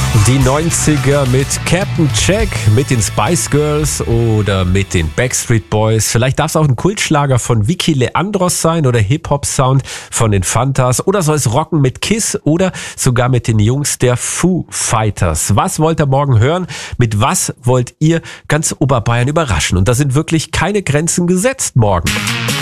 Die 90er mit Captain Jack, mit den Spice Girls oder mit den Backstreet Boys. Vielleicht darf es auch ein Kultschlager von Vicky Leandros sein oder Hip-Hop-Sound von den Fantas. Oder soll es rocken mit Kiss oder sogar mit den Jungs der Foo Fighters. Was wollt ihr morgen hören? Mit was wollt ihr ganz Oberbayern überraschen? Und da sind wirklich keine Grenzen gesetzt morgen.